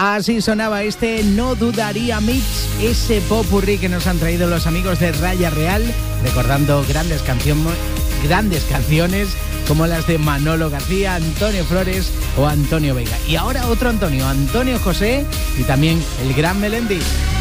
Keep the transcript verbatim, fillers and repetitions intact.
Así sonaba este No Dudaría Mix, ese popurrí que nos han traído los amigos de Raya Real, recordando grandes, canción, grandes canciones como las de Manolo García, Antonio Flores o Antonio Vega. Y ahora otro Antonio, Antonio José y también el gran Melendi.